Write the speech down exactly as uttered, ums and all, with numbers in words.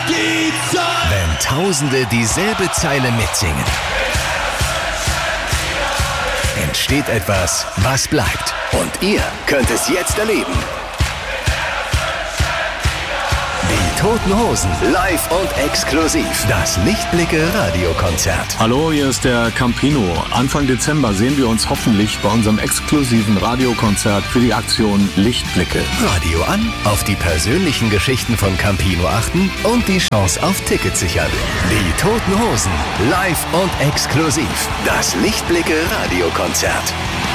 die Zeit! Wenn Tausende dieselbe Zeile mitsingen, entsteht etwas, was bleibt. Und ihr könnt es jetzt erleben. Die Toten Hosen, live und exklusiv. Das Lichtblicke-Radiokonzert. Hallo, hier ist der Campino. Anfang Dezember sehen wir uns hoffentlich bei unserem exklusiven Radiokonzert für die Aktion Lichtblicke. Radio an, auf die persönlichen Geschichten von Campino achten und die Chance auf Tickets sichern. Die Toten Hosen, live und exklusiv. Das Lichtblicke-Radiokonzert.